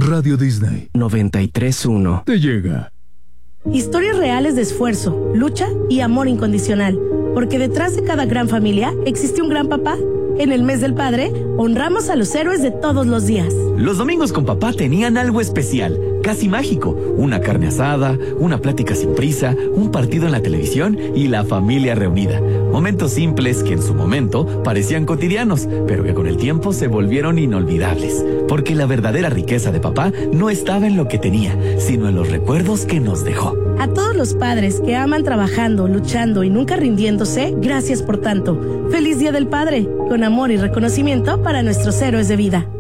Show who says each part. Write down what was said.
Speaker 1: Radio Disney
Speaker 2: 93.1
Speaker 1: te llega.
Speaker 3: Historias reales de esfuerzo, lucha y amor incondicional. Porque detrás de cada gran familia existe un gran papá. En el mes del padre, honramos a los héroes de todos los días.
Speaker 4: Los domingos con papá tenían algo especial, casi mágico. Una carne asada, una plática sin prisa, un partido en la televisión y la familia reunida. Momentos simples que en su momento parecían cotidianos, pero que con el tiempo se volvieron inolvidables. Porque la verdadera riqueza de papá no estaba en lo que tenía, sino en los recuerdos que nos dejó.
Speaker 3: A todos los padres que aman trabajando, luchando y nunca rindiéndose, gracias por tanto. ¡Feliz Día del Padre! Con amor y reconocimiento para nuestros héroes de vida.